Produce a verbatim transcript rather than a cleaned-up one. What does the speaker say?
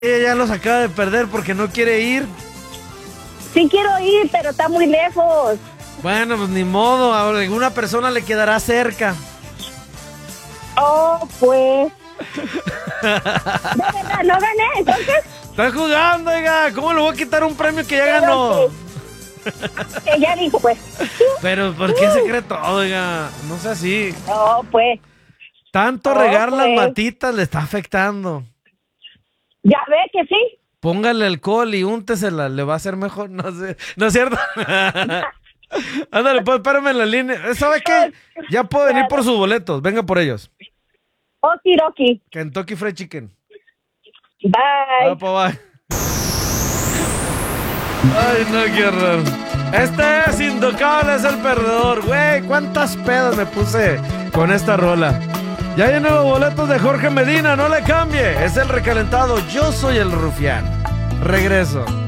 Ella ya los acaba de perder porque no quiere ir. Sí quiero ir, pero está muy lejos. Bueno, pues ni modo, a alguna persona le quedará cerca. Oh, pues. De verdad, no gané, entonces. Está jugando, oiga. ¿Cómo le voy a quitar un premio que ya Pero ganó? Que ya dijo, pues. Pero, ¿por qué se cree todo, oiga? No sea así. No, pues. Tanto Oh, regar las pues. matitas le está afectando. Ya ve que sí. Póngale alcohol y úntesela, le va a hacer mejor. No sé, ¿no es cierto? Ándale, pues, espérame en la línea. ¿Sabe qué? Ya puedo venir por sus boletos. Venga por ellos. Okiroki. Kentucky Fried Chicken. Bye. Ah, pues, bye. Ay, no, qué horror. Este es Intocable, es el perdedor. Güey, ¿cuántas pedas me puse con esta rola? Ya hay nuevos boletos de Jorge Medina, no le cambie. Es el recalentado, yo soy el rufián. Regreso.